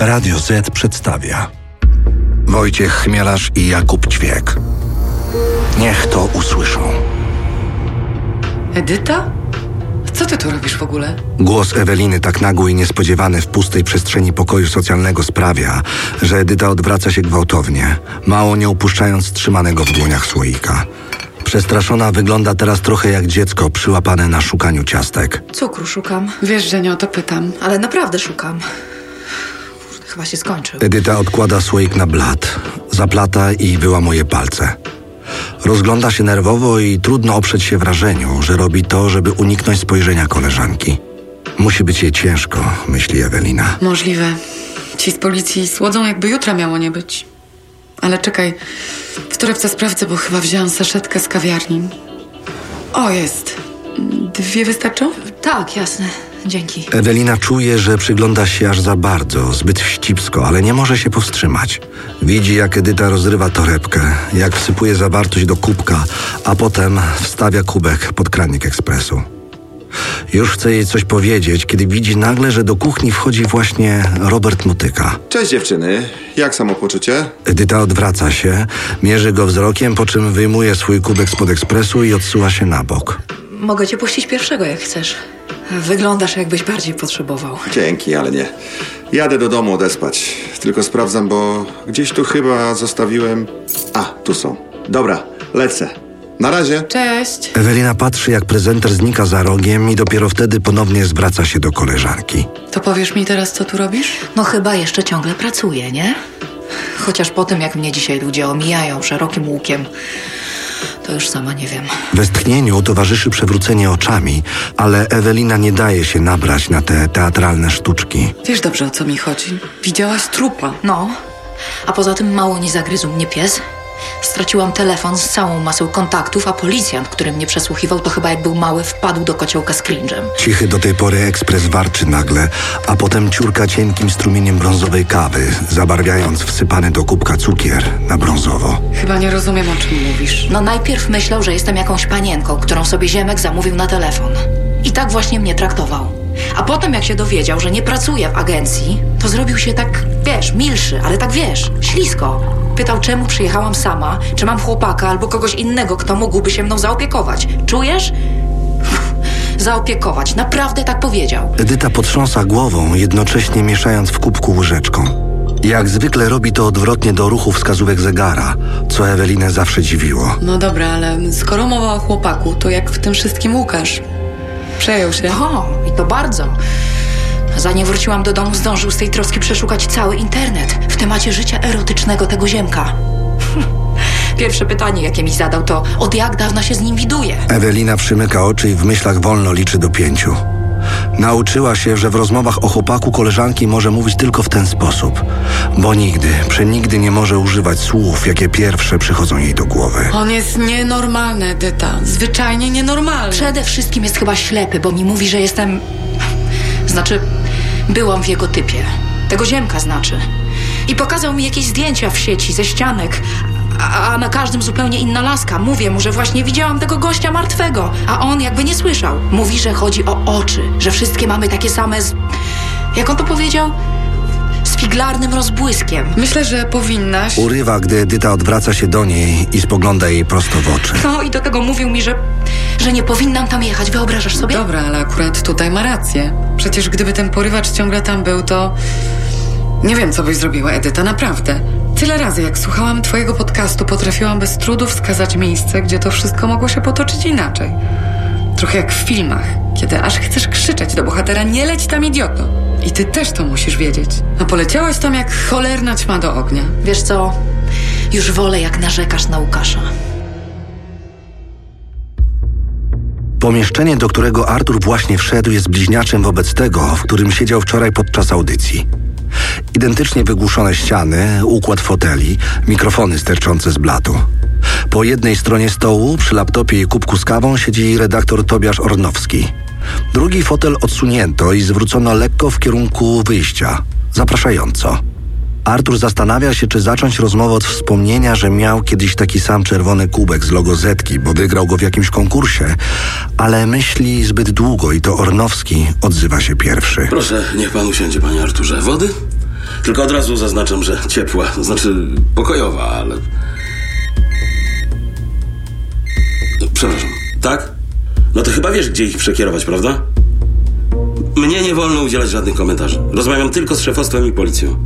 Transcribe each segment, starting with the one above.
Radio Z przedstawia Wojciech Chmielarz i Jakub Ćwiek. Niech to usłyszą. Edyta? Co ty tu robisz w ogóle? Głos Eweliny, tak nagły i niespodziewany w pustej przestrzeni pokoju socjalnego, sprawia, że Edyta odwraca się gwałtownie, mało nie upuszczając trzymanego w dłoniach słoika. Przestraszona wygląda teraz trochę jak dziecko przyłapane na szukaniu ciastek. Cukru szukam, Wiesz, że nie o to pytam. ale naprawdę szukam. Chyba się skończył. Edyta odkłada słoik na blat, zaplata i wyłamuje palce. Rozgląda się nerwowo i trudno oprzeć się wrażeniu, że robi to, żeby uniknąć spojrzenia koleżanki. Musi być jej ciężko, myśli Ewelina. Możliwe. Ci z policji słodzą, jakby jutra miało nie być. Ale czekaj, w torebce sprawdzę, bo chyba wzięłam saszetkę z kawiarni. O, jest. 2 wystarczą? Tak, jasne. Dzięki. Ewelina czuje, że przygląda się aż za bardzo, zbyt wścibsko, ale nie może się powstrzymać. Widzi, jak Edyta rozrywa torebkę, jak wsypuje zawartość do kubka, a potem wstawia kubek pod kranik ekspresu. Już chce jej coś powiedzieć, kiedy widzi nagle, że do kuchni wchodzi właśnie Robert Motyka. Cześć dziewczyny, jak samopoczucie? Edyta odwraca się, mierzy go wzrokiem, po czym wyjmuje swój kubek spod ekspresu i odsuwa się na bok. Mogę cię puścić pierwszego, jak chcesz. Wyglądasz, jakbyś bardziej potrzebował. Dzięki, ale nie. Jadę do domu odespać. Tylko sprawdzam, bo gdzieś tu chyba zostawiłem... A, tu są. Dobra, lecę. Na razie. Cześć. Ewelina patrzy, jak prezenter znika za rogiem i dopiero wtedy ponownie zwraca się do koleżanki. To powiesz mi teraz, co tu robisz? No chyba jeszcze ciągle pracuję, nie? Chociaż po tym, jak mnie dzisiaj ludzie omijają szerokim łukiem, to już sama nie wiem. Westchnieniu towarzyszy przewrócenie oczami, ale Ewelina nie daje się nabrać na te teatralne sztuczki. Wiesz dobrze, o co mi chodzi. Widziałaś trupa. No, a poza tym mało nie zagryzł mnie pies. Straciłam telefon z całą masą kontaktów, a policjant, który mnie przesłuchiwał, to chyba jak był mały, wpadł do kociołka z cringe'em. Cichy do tej pory ekspres warczy nagle, a potem ciurka cienkim strumieniem brązowej kawy, zabarwiając wsypany do kubka cukier na brązowo. Chyba nie rozumiem, o czym mówisz. No najpierw myślał, że jestem jakąś panienką, którą sobie ziemek zamówił na telefon. I tak właśnie mnie traktował. A potem jak się dowiedział, że nie pracuję w agencji, to zrobił się tak, wiesz, milszy, ale tak wiesz, ślisko. Pytał, czemu przyjechałam sama, czy mam chłopaka albo kogoś innego, kto mógłby się mną zaopiekować. Czujesz? Zaopiekować. Naprawdę tak powiedział. Edyta potrząsa głową, jednocześnie mieszając w kubku łyżeczką. Jak zwykle robi to odwrotnie do ruchu wskazówek zegara, co Ewelinę zawsze dziwiło. No dobra, ale skoro mowa o chłopaku, to jak w tym wszystkim Łukasz? Przejął się. O, i to bardzo. Zanim wróciłam do domu, zdążył z tej troski przeszukać cały internet w temacie życia erotycznego tego ziemka. Pierwsze pytanie, jakie mi zadał, to od jak dawna się z nim widuje? Ewelina przymyka oczy i w myślach wolno liczy do 5. Nauczyła się, że w rozmowach o chłopaku koleżanki może mówić tylko w ten sposób, bo nigdy, przenigdy nie może używać słów, jakie pierwsze przychodzą jej do głowy. On jest nienormalny, Edyta. Zwyczajnie nienormalny. Przede wszystkim jest chyba ślepy, bo mi mówi, że jestem... Znaczy, byłam w jego typie. Tego ziemka znaczy. I pokazał mi jakieś zdjęcia w sieci ze ścianek, a na każdym zupełnie inna laska. Mówię mu, że właśnie widziałam tego gościa martwego, a on jakby nie słyszał. Mówi, że chodzi o oczy, że wszystkie mamy takie same jak on to powiedział? Z figlarnym rozbłyskiem. Myślę, że powinnaś... Urywa, gdy Edyta odwraca się do niej i spogląda jej prosto w oczy. No i do tego mówił mi, że nie powinnam tam jechać. Wyobrażasz sobie? Dobra, ale akurat tutaj ma rację. Przecież gdyby ten porywacz ciągle tam był, to... Nie wiem, co byś zrobiła, Edyta, naprawdę. Tyle razy, jak słuchałam twojego podcastu, potrafiłam bez trudu wskazać miejsce, gdzie to wszystko mogło się potoczyć inaczej. Trochę jak w filmach, kiedy aż chcesz krzyczeć do bohatera: nie leć tam, idioto. I ty też to musisz wiedzieć. A poleciałaś tam jak cholerna ćma do ognia. Wiesz co? Już wolę, jak narzekasz na Łukasza. Pomieszczenie, do którego Artur właśnie wszedł, jest bliźniaczem wobec tego, w którym siedział wczoraj podczas audycji. Identycznie wygłuszone ściany, układ foteli, mikrofony sterczące z blatu. Po jednej stronie stołu, przy laptopie i kubku z kawą, siedzi redaktor Tobiasz Ornowski. Drugi fotel odsunięto i zwrócono lekko w kierunku wyjścia, zapraszająco. Artur zastanawia się, czy zacząć rozmowę od wspomnienia, że miał kiedyś taki sam czerwony kubek z logo Zetki, bo wygrał go w jakimś konkursie, ale myśli zbyt długo i to Ornowski odzywa się pierwszy. Proszę, niech pan usiądzie, panie Arturze. Wody? Tylko od razu zaznaczam, że ciepła, znaczy pokojowa, ale... Przepraszam, tak? No to chyba wiesz, gdzie ich przekierować, prawda? Mnie nie wolno udzielać żadnych komentarzy. Rozmawiam tylko z szefostwem i policją.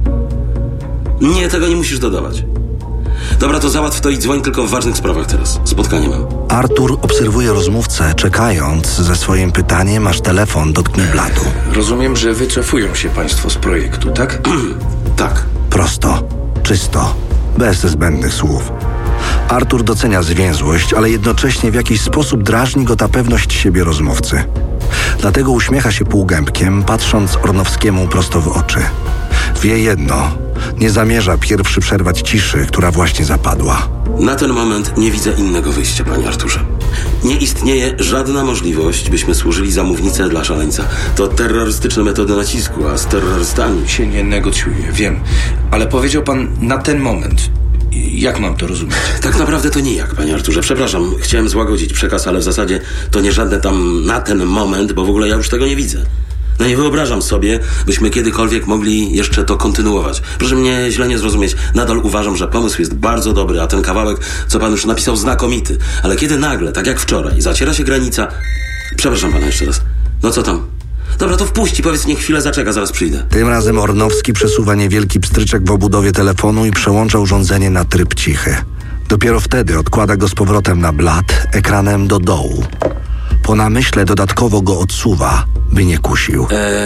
Nie, tego nie musisz dodawać. Dobra, to załatw to i dzwoń tylko w ważnych sprawach teraz. Spotkanie mam. Artur obserwuje rozmówcę, czekając ze swoim pytaniem, aż telefon dotknie blatu. Rozumiem, że wycofują się państwo z projektu, tak? Tak. Prosto, czysto, bez zbędnych słów. Artur docenia zwięzłość, ale jednocześnie w jakiś sposób drażni go ta pewność siebie rozmówcy. Dlatego uśmiecha się półgębkiem, patrząc Ornowskiemu prosto w oczy. Wie jedno, nie zamierza pierwszy przerwać ciszy, która właśnie zapadła. Na ten moment nie widzę innego wyjścia, panie Arturze. Nie istnieje żadna możliwość, byśmy służyli za mównicę dla szaleńca. To terrorystyczne metody nacisku, a z terrorystami... Się nie negocjuje, wiem. Ale powiedział pan na ten moment. Jak mam to rozumieć? Tak naprawdę to nijak, panie Arturze. Przepraszam, chciałem złagodzić przekaz, ale w zasadzie to nie żadne tam na ten moment, bo w ogóle ja już tego nie widzę. No nie wyobrażam sobie, byśmy kiedykolwiek mogli jeszcze to kontynuować. Proszę mnie źle nie zrozumieć. Nadal uważam, że pomysł jest bardzo dobry, a ten kawałek, co pan już napisał, znakomity. Ale kiedy nagle, tak jak wczoraj, zaciera się granica... Przepraszam pana jeszcze raz. No co tam? Dobra, to wpuść i powiedz, niech chwilę zaczeka, zaraz przyjdę. Tym razem Ornowski przesuwa niewielki pstryczek w obudowie telefonu i przełącza urządzenie na tryb cichy. Dopiero wtedy odkłada go z powrotem na blat, ekranem do dołu. Po namyśle dodatkowo go odsuwa, by nie kusił.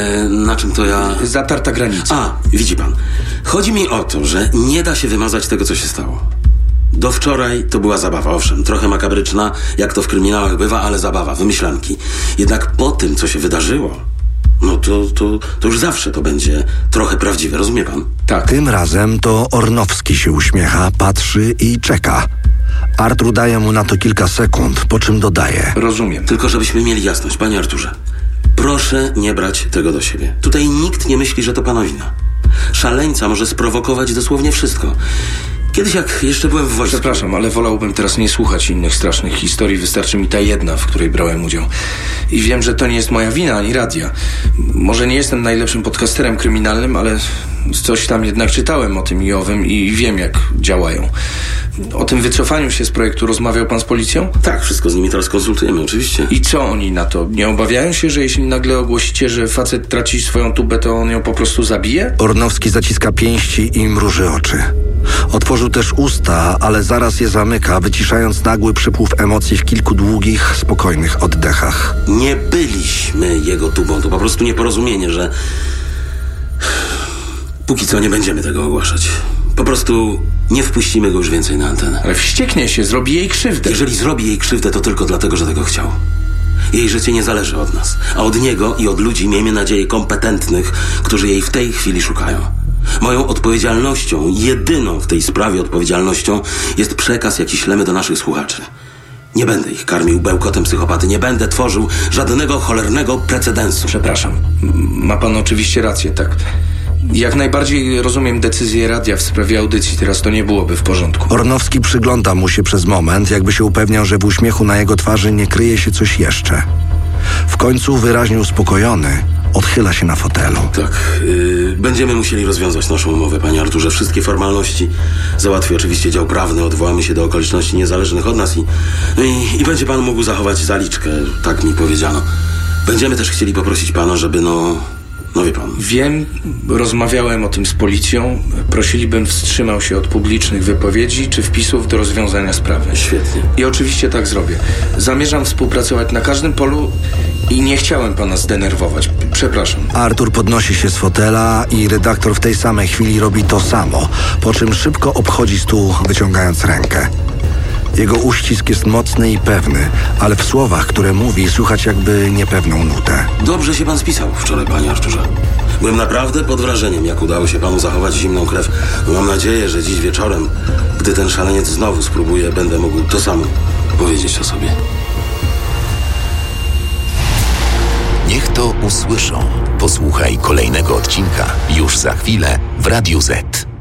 Na czym to ja... Zatarta granica. A, widzi pan. Chodzi mi o to, że nie da się wymazać tego, co się stało. Do wczoraj to była zabawa, owszem, trochę makabryczna, jak to w kryminałach bywa, ale zabawa, wymyślanki. Jednak po tym, co się wydarzyło, no to już zawsze to będzie trochę prawdziwe, rozumie pan? Tak. Tym razem to Ornowski się uśmiecha, patrzy i czeka. Artur daje mu na to kilka sekund, po czym dodaje. Rozumiem. Tylko żebyśmy mieli jasność, panie Arturze. Proszę nie brać tego do siebie. Tutaj nikt nie myśli, że to pana wina. Szaleńca może sprowokować dosłownie wszystko. Kiedyś jak jeszcze byłem w wojsku... Przepraszam, ale wolałbym teraz nie słuchać innych strasznych historii. Wystarczy mi ta jedna, w której brałem udział. I wiem, że to nie jest moja wina, ani radia. Może nie jestem najlepszym podcasterem kryminalnym, ale coś tam jednak czytałem o tym i owym i wiem, jak działają. O tym wycofaniu się z projektu rozmawiał pan z policją? Tak, wszystko z nimi teraz konsultujemy, oczywiście. I co oni na to? Nie obawiają się, że jeśli nagle ogłosicie, że facet traci swoją tubę, to on ją po prostu zabije? Ornowski zaciska pięści i mruży oczy. Otworzył też usta, ale zaraz je zamyka, wyciszając nagły przypływ emocji w kilku długich, spokojnych oddechach. Nie byliśmy jego tubą, to po prostu nieporozumienie, że... Póki co nie będziemy tego ogłaszać. Po prostu nie wpuścimy go już więcej na antenę. Ale wścieknie się, zrobi jej krzywdę. Jeżeli zrobi jej krzywdę, to tylko dlatego, że tego chciał. Jej życie nie zależy od nas, a od niego i od ludzi, miejmy nadzieję, kompetentnych, którzy jej w tej chwili szukają. Moją odpowiedzialnością, jedyną w tej sprawie odpowiedzialnością jest przekaz, jaki ślemy do naszych słuchaczy. Nie będę ich karmił bełkotem psychopaty, nie będę tworzył żadnego cholernego precedensu. Przepraszam, ma pan oczywiście rację, tak. Jak najbardziej rozumiem decyzję radia w sprawie audycji, teraz to nie byłoby w porządku. Ornowski przygląda mu się przez moment, jakby się upewniał, że w uśmiechu na jego twarzy nie kryje się coś jeszcze. W końcu, wyraźnie uspokojony, odchyla się na fotelu. Tak, będziemy musieli rozwiązać naszą umowę, panie Arturze. Wszystkie formalności załatwi oczywiście dział prawny, odwołamy się do okoliczności niezależnych od nas i będzie pan mógł zachować zaliczkę, tak mi powiedziano. Będziemy też chcieli poprosić pana, żeby no wie pan. Wiem, rozmawiałem o tym z policją. Prosili, bym wstrzymał się od publicznych wypowiedzi czy wpisów do rozwiązania sprawy. Świetnie. I oczywiście tak zrobię. Zamierzam współpracować na każdym polu i nie chciałem pana zdenerwować. Przepraszam. Artur podnosi się z fotela i redaktor w tej samej chwili robi to samo, po czym szybko obchodzi stół, wyciągając rękę. Jego uścisk jest mocny i pewny, ale w słowach, które mówi, słychać jakby niepewną nutę. Dobrze się pan spisał wczoraj, panie Arturze. Byłem naprawdę pod wrażeniem, jak udało się panu zachować zimną krew. Mam nadzieję, że dziś wieczorem, gdy ten szaleniec znowu spróbuje, będę mógł to samo powiedzieć o sobie. Niech to usłyszą. Posłuchaj kolejnego odcinka już za chwilę w Radiu Z.